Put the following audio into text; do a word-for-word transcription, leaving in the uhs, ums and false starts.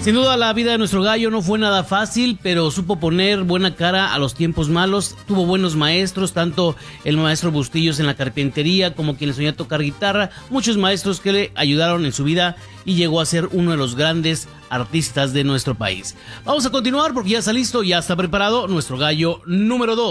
Sin duda la vida de nuestro gallo no fue nada fácil, pero supo poner buena cara a los tiempos malos. Tuvo buenos maestros, tanto el maestro Bustillos en la carpintería como quien le enseñó a tocar guitarra, muchos maestros que le ayudaron en su vida y llegó a ser uno de los grandes artistas de nuestro país. Vamos a continuar porque ya está listo, ya está preparado nuestro gallo número dos.